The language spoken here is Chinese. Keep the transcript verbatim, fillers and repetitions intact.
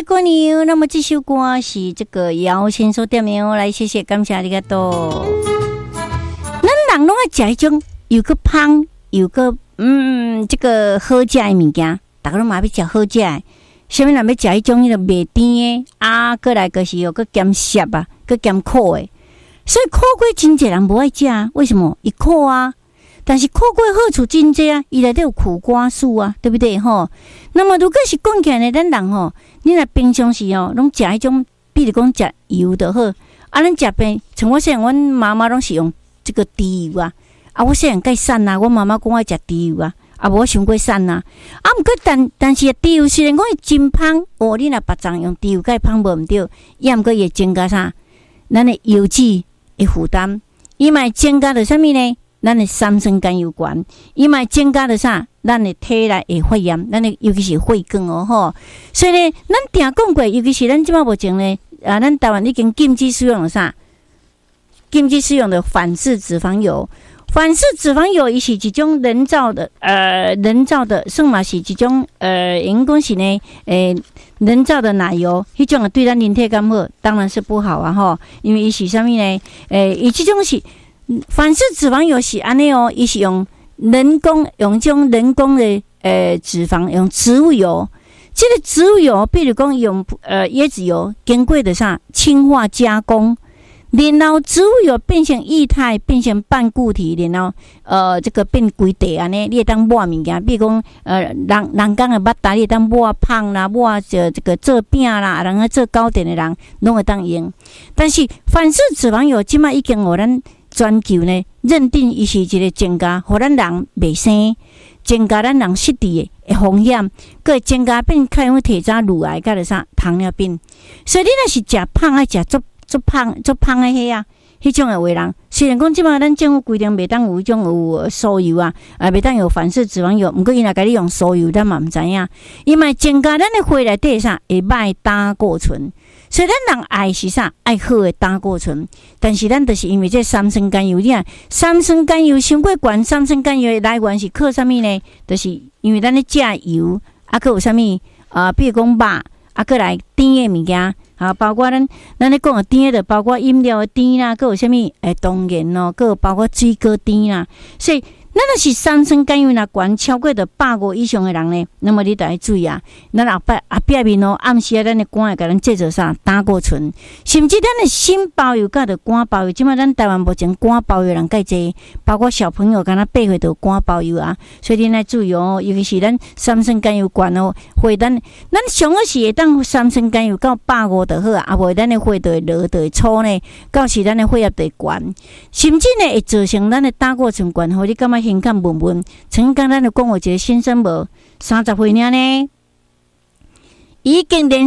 过年。那么这首歌是这个姚先所点名，来谢谢感谢ありがとう。咱人拢爱食迄种有个香，有个嗯这个好食的物件，大家拢嘛要食好食的。啥物人要食迄种迄个袂甜的啊，过来就是有个咸涩啊，个咸苦的。所以苦瓜真侪人无爱食啊，为什么？伊苦啊。但是苦瓜好处真济啊，伊内底有苦瓜素啊，对不对吼？那么如果是讲起来，咱人吼，你若平常时哦，拢食迄种，比如讲食油就好。啊，咱食便，像我细汉，阮妈妈拢是用这个猪油啊。啊，我细汉介瘦啊，我妈妈讲我食猪油啊，啊，无伤过瘦啊。啊，毋过但但是猪油虽然讲伊真芳，哦，你若别种用猪油介芳无毋对，伊毋过会增加啥？咱的油脂的负担，伊嘛会增加着啥物呢？咱的三酸甘油酐，伊嘛增加了啥？咱的体内的发炎，咱的尤其是血管哦吼。所以呢，咱定讲过，尤其是咱即马目前呢，啊，咱台湾已经禁止使用了啥？禁止使用的反式脂肪油。反式脂肪油伊是一种人造的，呃，人造的，算嘛是一种呃，因讲是呢，诶、呃，人造的奶油，迄种啊对咱人体敢好，当然是不好啊吼，因为伊是啥物呢？诶、呃，伊即种是。反式脂肪油是安尼哦，伊是用人工用种人工的呃脂肪，用植物油。这个植物油，比如讲用呃椰子油，经过的啥氢化加工，然后植物油变成液态，变成半固体，然后呃这个变规地安尼，你会当抹物件，比如讲呃人人工的捌打，你会当抹芳啦，抹这这个做饼啦，人个做糕点的人拢会当用。但是反式脂肪油即马已经互咱全球呢认定伊是一个增加，互咱人袂生，增加咱人失智的风险，佮会增加变开始体早乳癌，佮着啥糖尿病。所以你若是食胖爱食足足胖足胖的迄啊，迄种的话人，虽然讲即马咱政府规定袂当有迄种有酥油啊，啊袂当有反式脂肪油，毋过伊若甲你用酥油，咱嘛毋知影，伊嘛增加咱的血内底啥会歹胆固醇。所以咱人爱是啥？爱好的胆固醇，但是咱就是因为这三酸甘油，你看三酸甘油伤过悬，三酸甘油的来源是靠啥物呢？就是因为咱咧食油，啊，佮有啥物啊？比如讲肉，啊，佮来甜的物件，啊，包括咱咱咧讲的甜的，包括饮料的甜啦，佮有啥物诶，当然哦，佮有包括水果甜啦，所以。咱若是三酸甘油若悬超过着百五以上的人呢，那么你得要注意啊！咱后摆后壁面哦，暗时啊，咱的肝会甲咱制造啥胆固醇，甚至咱的心包油甲着肝包油，即马咱台湾目前肝包油人介济，包括小朋友敢若八岁就肝包油啊，所以你来注意哦，尤其是咱三酸甘油悬哦，血咱咱上个是会当三酸甘油到百五就好啊，啊无咱的血就会落就会粗呢，到时咱的血压就会悬，甚至呢会造成咱的胆固醇悬，互你感觉。心肝闷闷，曾经咱就讲过一个先生无三十岁尔呢，已经连